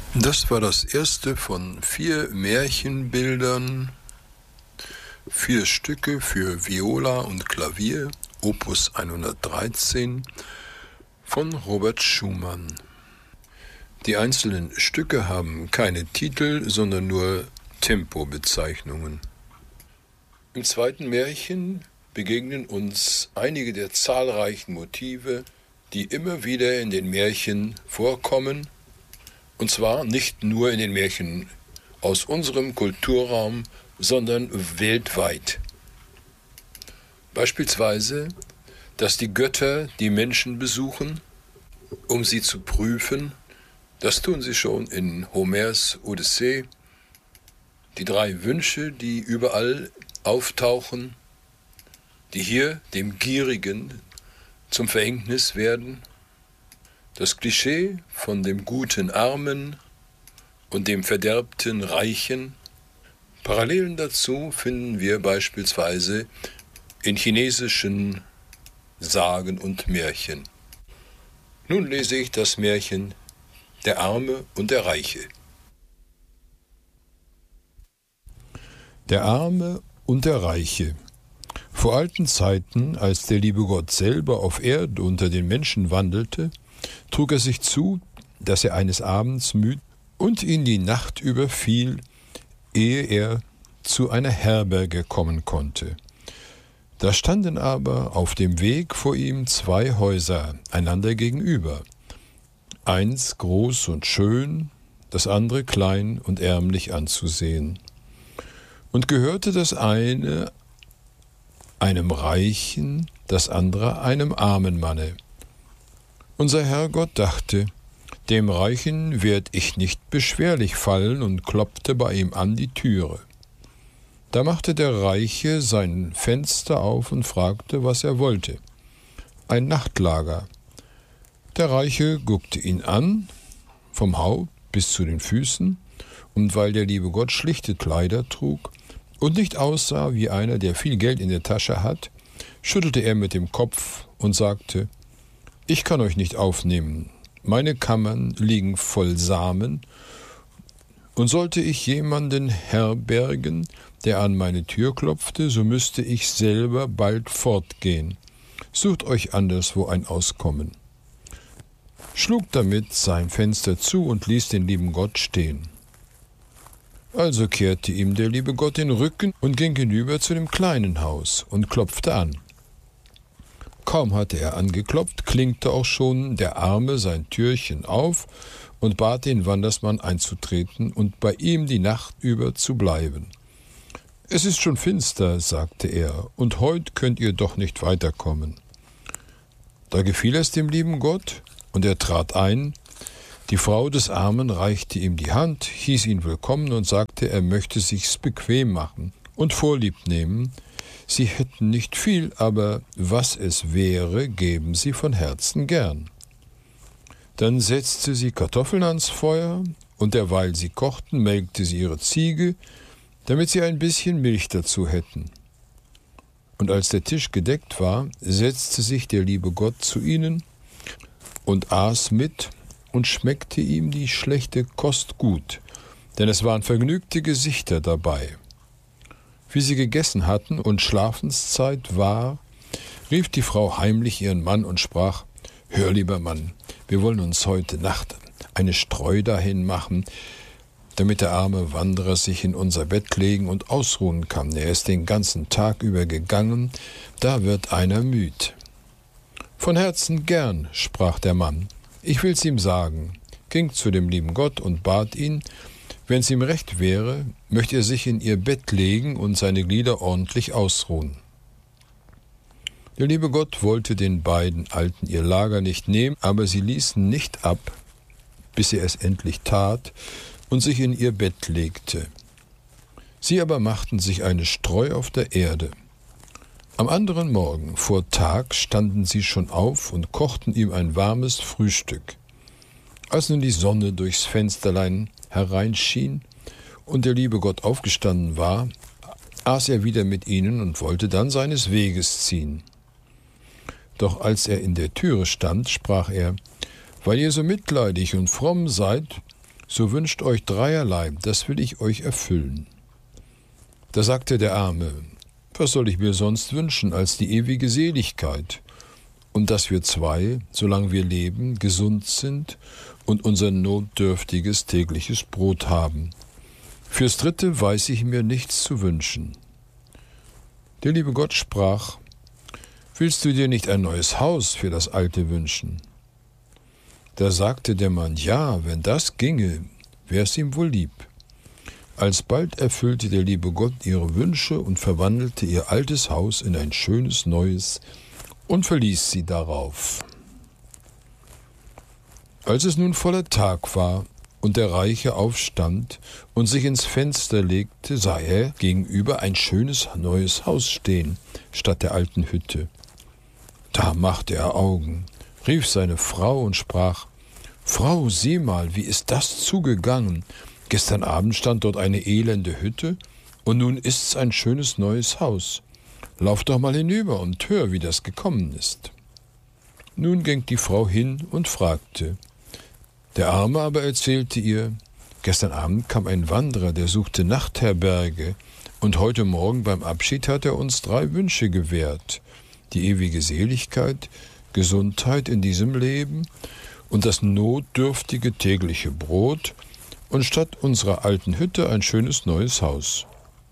Das war das erste von 4 Märchenbildern, 4 Stücke für Viola und Klavier, Opus 113 von Robert Schumann. Die einzelnen Stücke haben keine Titel, sondern nur Tempobezeichnungen. Im zweiten Märchen begegnen uns einige der zahlreichen Motive, die immer wieder in den Märchen vorkommen, und zwar nicht nur in den Märchen aus unserem Kulturraum, sondern weltweit. Beispielsweise, dass die Götter die Menschen besuchen, um sie zu prüfen. Das tun sie schon in Homers Odyssee. Die 3 Wünsche, die überall auftauchen, die hier dem Gierigen zum Verhängnis werden. Das Klischee von dem guten Armen und dem verderbten Reichen. Parallelen dazu finden wir beispielsweise in chinesischen Sagen und Märchen. Nun lese ich das Märchen Der Arme und der Reiche. Der Arme und der Reiche. Vor alten Zeiten, als der liebe Gott selber auf Erde unter den Menschen wandelte, trug es sich zu, dass er eines Abends müde und ihn die Nacht überfiel, ehe er zu einer Herberge kommen konnte. Da standen aber auf dem Weg vor ihm 2 Häuser einander gegenüber, eins groß und schön, das andere klein und ärmlich anzusehen. Und gehörte das eine einem Reichen, das andere einem armen Manne. Unser Herrgott dachte, dem Reichen werd ich nicht beschwerlich fallen, und klopfte bei ihm an die Türe. Da machte der Reiche sein Fenster auf und fragte, was er wollte. Ein Nachtlager. Der Reiche guckte ihn an, vom Haupt bis zu den Füßen, und weil der liebe Gott schlichte Kleider trug und nicht aussah wie einer, der viel Geld in der Tasche hat, schüttelte er mit dem Kopf und sagte, ich kann euch nicht aufnehmen, meine Kammern liegen voll Samen, und sollte ich jemanden herbergen, der an meine Tür klopfte, so müsste ich selber bald fortgehen. Sucht euch anderswo ein Auskommen. Schlug damit sein Fenster zu und ließ den lieben Gott stehen. Also kehrte ihm der liebe Gott den Rücken und ging hinüber zu dem kleinen Haus und klopfte an. Kaum hatte er angeklopft, klinkte auch schon der Arme sein Türchen auf und bat den Wandersmann einzutreten und bei ihm die Nacht über zu bleiben. »Es ist schon finster«, sagte er, »und heut könnt ihr doch nicht weiterkommen.« Da gefiel es dem lieben Gott, und er trat ein. Die Frau des Armen reichte ihm die Hand, hieß ihn willkommen und sagte, er möchte sich's bequem machen und Vorlieb nehmen. Sie hätten nicht viel, aber was es wäre, geben sie von Herzen gern. Dann setzte sie Kartoffeln ans Feuer, und derweil sie kochten, melkte sie ihre Ziege, damit sie ein bisschen Milch dazu hätten. Und als der Tisch gedeckt war, setzte sich der liebe Gott zu ihnen und aß mit und schmeckte ihm die schlechte Kost gut, denn es waren vergnügte Gesichter dabei. Wie sie gegessen hatten und Schlafenszeit war, rief die Frau heimlich ihren Mann und sprach, »Hör, lieber Mann, wir wollen uns heute Nacht eine Streu dahin machen, damit der arme Wanderer sich in unser Bett legen und ausruhen kann. Er ist den ganzen Tag über gegangen, da wird einer müd.« »Von Herzen gern«, sprach der Mann, »ich will's ihm sagen«, ging zu dem lieben Gott und bat ihn, wenn's ihm recht wäre, möchte er sich in ihr Bett legen und seine Glieder ordentlich ausruhen. Der liebe Gott wollte den beiden Alten ihr Lager nicht nehmen, aber sie ließen nicht ab, bis er es endlich tat und sich in ihr Bett legte. Sie aber machten sich eine Streu auf der Erde. Am anderen Morgen vor Tag standen sie schon auf und kochten ihm ein warmes Frühstück. Als nun die Sonne durchs Fensterlein hereinschien und der liebe Gott aufgestanden war, aß er wieder mit ihnen und wollte dann seines Weges ziehen. Doch als er in der Türe stand, sprach er, »Weil ihr so mitleidig und fromm seid, so wünscht euch dreierlei, das will ich euch erfüllen. Da sagte der Arme, was soll ich mir sonst wünschen als die ewige Seligkeit und dass wir zwei, solange wir leben, gesund sind und unser notdürftiges tägliches Brot haben. Fürs Dritte weiß ich mir nichts zu wünschen. Der liebe Gott sprach, willst du dir nicht ein neues Haus für das alte wünschen? Da sagte der Mann, ja, wenn das ginge, wär's ihm wohl lieb. Alsbald erfüllte der liebe Gott ihre Wünsche und verwandelte ihr altes Haus in ein schönes neues und verließ sie darauf. Als es nun voller Tag war und der Reiche aufstand und sich ins Fenster legte, sah er gegenüber ein schönes neues Haus stehen, statt der alten Hütte. Da machte er Augen, rief seine Frau und sprach, »Frau, sieh mal, wie ist das zugegangen? Gestern Abend stand dort eine elende Hütte, und nun ist's ein schönes neues Haus. Lauf doch mal hinüber und hör, wie das gekommen ist.« Nun ging die Frau hin und fragte. Der Arme aber erzählte ihr, gestern Abend kam ein Wanderer, der suchte Nachtherberge, und heute Morgen beim Abschied hat er uns 3 Wünsche gewährt, die ewige Seligkeit, Gesundheit in diesem Leben und das notdürftige tägliche Brot und statt unserer alten Hütte ein schönes neues Haus.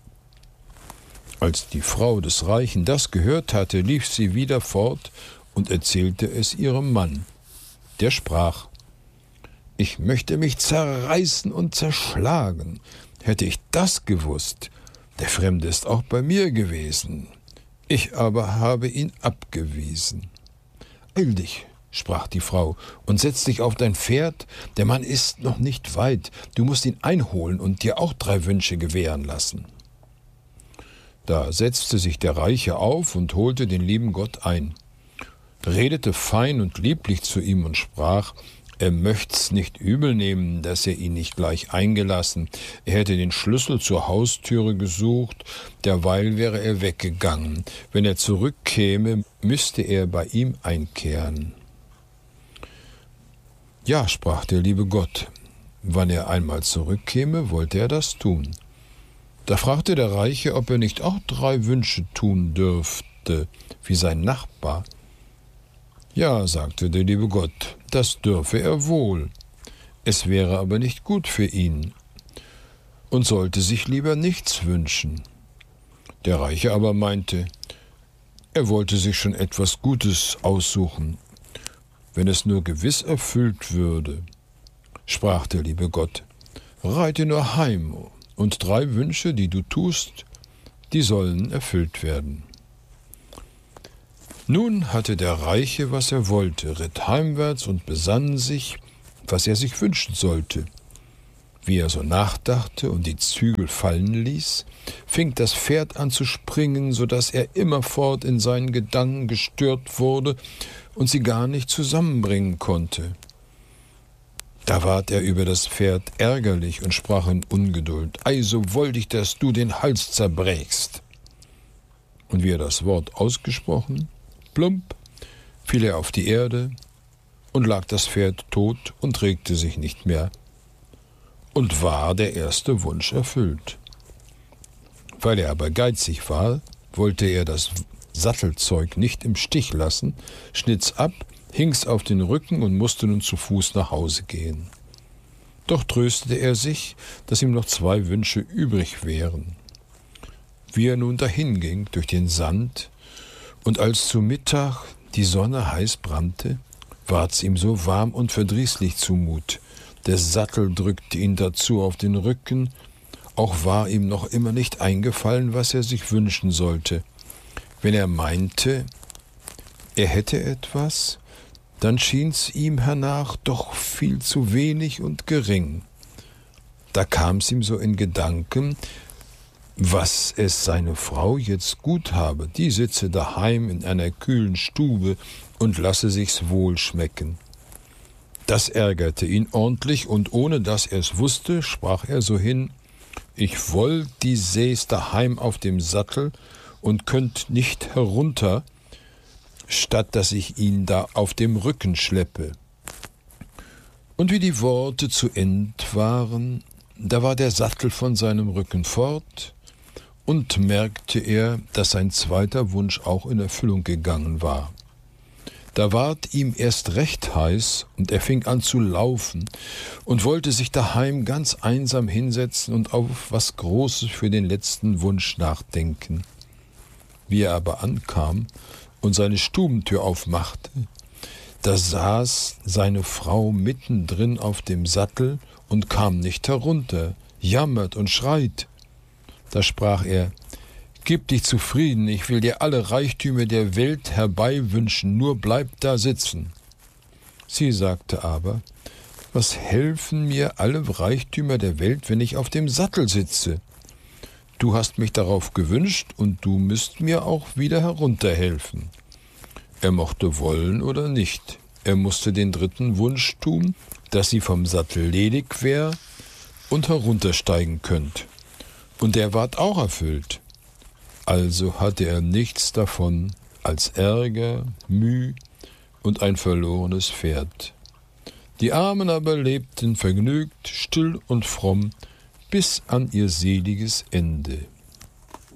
Als die Frau des Reichen das gehört hatte, lief sie wieder fort und erzählte es ihrem Mann. Der sprach, »Ich möchte mich zerreißen und zerschlagen. Hätte ich das gewusst, der Fremde ist auch bei mir gewesen. Ich aber habe ihn abgewiesen.« »Eil dich«, sprach die Frau, »und setz dich auf dein Pferd, der Mann ist noch nicht weit, du musst ihn einholen und dir auch 3 Wünsche gewähren lassen.« Da setzte sich der Reiche auf und holte den lieben Gott ein, redete fein und lieblich zu ihm und sprach, er möcht's nicht übel nehmen, dass er ihn nicht gleich eingelassen. Er hätte den Schlüssel zur Haustüre gesucht, derweil wäre er weggegangen. Wenn er zurückkäme, müsste er bei ihm einkehren. Ja, sprach der liebe Gott, wann er einmal zurückkäme, wollte er das tun. Da fragte der Reiche, ob er nicht auch 3 Wünsche tun dürfte, wie sein Nachbar. Ja, sagte der liebe Gott, das dürfe er wohl. Es wäre aber nicht gut für ihn und sollte sich lieber nichts wünschen. Der Reiche aber meinte, er wollte sich schon etwas Gutes aussuchen, wenn es nur gewiss erfüllt würde. Sprach der liebe Gott, reite nur heim und 3 Wünsche, die du tust, die sollen erfüllt werden. Nun hatte der Reiche, was er wollte, ritt heimwärts und besann sich, was er sich wünschen sollte. Wie er so nachdachte und die Zügel fallen ließ, fing das Pferd an zu springen, so daß er immerfort in seinen Gedanken gestört wurde und sie gar nicht zusammenbringen konnte. Da ward er über das Pferd ärgerlich und sprach in Ungeduld, »Ei, so wollt ich, dass du den Hals zerbrächst.« Und wie er das Wort ausgesprochen, plump, fiel er auf die Erde und lag das Pferd tot und regte sich nicht mehr. Und war der erste Wunsch erfüllt. Weil er aber geizig war, wollte er das Sattelzeug nicht im Stich lassen, schnitt's ab, hing's auf den Rücken und musste nun zu Fuß nach Hause gehen. Doch tröstete er sich, dass ihm noch 2 Wünsche übrig wären. Wie er nun dahinging durch den Sand, und als zu Mittag die Sonne heiß brannte, ward's ihm so warm und verdrießlich zumut. Der Sattel drückte ihn dazu auf den Rücken, auch war ihm noch immer nicht eingefallen, was er sich wünschen sollte. Wenn er meinte, er hätte etwas, dann schien's ihm hernach doch viel zu wenig und gering. Da kam's ihm so in Gedanken, was es seine Frau jetzt gut habe, die sitze daheim in einer kühlen Stube und lasse sich's wohl schmecken. Das ärgerte ihn ordentlich, und ohne dass er's wusste, sprach er so hin, ich woll, die säß daheim auf dem Sattel und könnt nicht herunter, statt dass ich ihn da auf dem Rücken schleppe. Und wie die Worte zu End waren, da war der Sattel von seinem Rücken fort, und merkte er, dass sein zweiter Wunsch auch in Erfüllung gegangen war. Da ward ihm erst recht heiß, und er fing an zu laufen und wollte sich daheim ganz einsam hinsetzen und auf was Großes für den letzten Wunsch nachdenken. Wie er aber ankam und seine Stubentür aufmachte, da saß seine Frau mittendrin auf dem Sattel und kam nicht herunter, jammert und schreit. Da sprach er: »Gib dich zufrieden, ich will dir alle Reichtümer der Welt herbeiwünschen, nur bleib da sitzen.« Sie sagte aber: »Was helfen mir alle Reichtümer der Welt, wenn ich auf dem Sattel sitze? Du hast mich darauf gewünscht, und du müsst mir auch wieder herunterhelfen.« Er mochte wollen oder nicht. Er musste den dritten Wunsch tun, dass sie vom Sattel ledig wär und heruntersteigen könnt. Und der ward auch erfüllt. Also hatte er nichts davon als Ärger, Müh und ein verlorenes Pferd. Die Armen aber lebten vergnügt, still und fromm bis an ihr seliges Ende.